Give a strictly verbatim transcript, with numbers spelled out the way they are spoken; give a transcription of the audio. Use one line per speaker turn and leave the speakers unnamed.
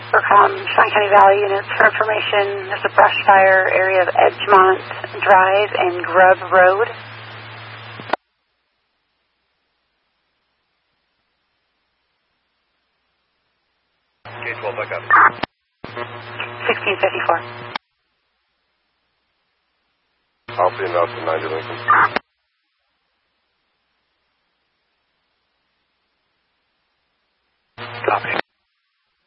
We're calling Sean County Valley units for information. There's a brush fire area of Edgemont Drive and Grub Road.
K twelve, back up.
sixteen fifty-four.
I'll be out to ninety Lincoln.